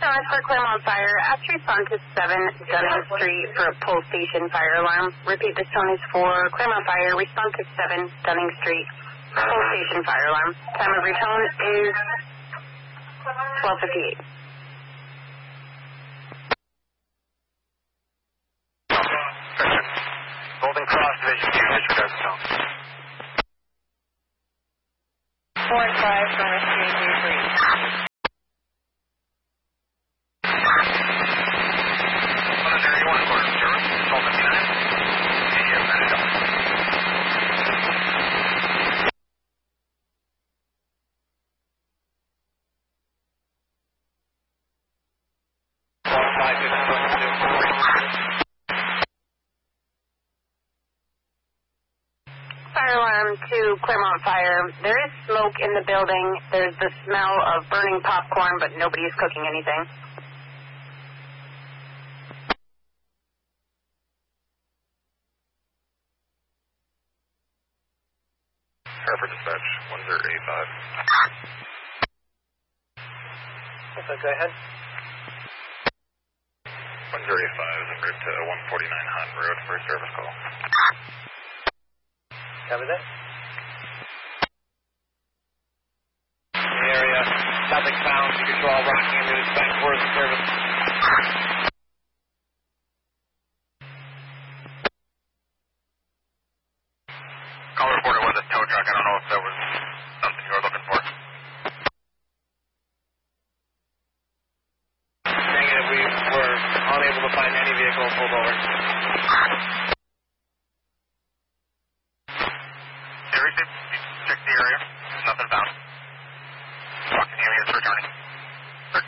Thomas for Claremont Fire. After respond to 7 Dunning Street for a pole station fire alarm. Repeat, this tone is for Claremont Fire. Respond to 7 Dunning Street, pole station fire alarm. Time of retone is 12:58. Golden Cross Division, disregard the tone. 4 and 5 from Rescue 3. Fire alarm to Claremont Fire. There is smoke in the building. There's the smell of burning popcorn, but nobody is cooking anything. Harper Dispatch, 1085. Okay, go ahead. 1085 is en route to 149 Hunt Road for a service call. Cover that. The area, nothing found. You control rocking into its back towards the service. Call reporter with a tow truck. I don't know if that was something you were looking for. Negative, we were unable to find any vehicle pulled over.